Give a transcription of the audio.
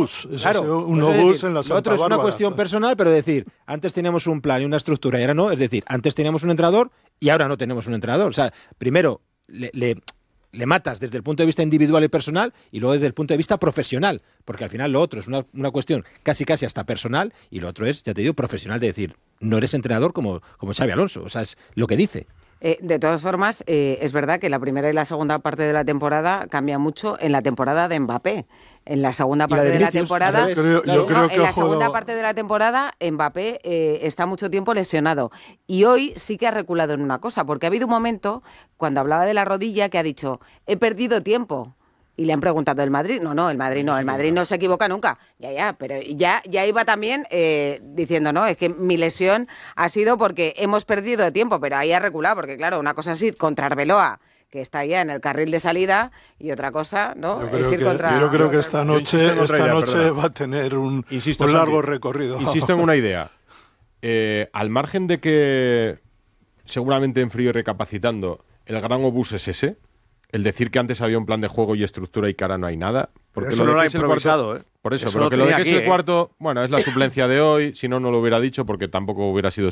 obús. Claro, un obús en la Lo Santa otro es una Bárbara. cuestión personal, pero decir, antes teníamos un plan y una estructura y ahora no. Es decir, antes teníamos un entrenador y ahora no tenemos un entrenador. O sea, primero le matas desde el punto de vista individual y personal y luego desde el punto de vista profesional, porque al final lo otro es una cuestión casi hasta personal y lo otro es, ya te digo, profesional, de decir, no eres entrenador como Xabi Alonso, o sea, es lo que dice. De todas formas, es verdad que la primera y la segunda parte de la temporada cambia mucho en la temporada de Mbappé. En la segunda parte de la temporada, en la segunda parte de la temporada, Mbappé está mucho tiempo lesionado. Y hoy sí que ha reculado en una cosa, porque ha habido un momento, cuando hablaba de la rodilla, que ha dicho, he perdido tiempo. Y le han preguntado, ¿el Madrid? No, el Madrid no se equivoca nunca. Pero ya iba también diciendo, no, es que mi lesión ha sido porque hemos perdido tiempo, pero ahí ha reculado, porque claro, una cosa es ir contra Arbeloa, que está ya en el carril de salida, y otra cosa, ¿no? Es ir contra... Yo creo que esta noche va a tener un largo recorrido. Insisto en una idea. Al margen de que seguramente en frío y recapacitando, el gran obús es ese, el decir que antes había un plan de juego y estructura y que ahora no hay nada. Porque eso lo no lo ha que es el improvisado, cuarto, Por eso, eso pero lo que lo de que tenía es aquí, el cuarto, bueno, es la suplencia de hoy, si no, no lo hubiera dicho porque tampoco hubiera sido